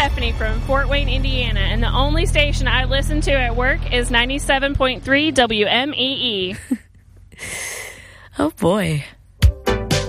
Stephanie from Fort Wayne, Indiana, and the only station I listen to at work is 97.3 WMEE. Oh, boy.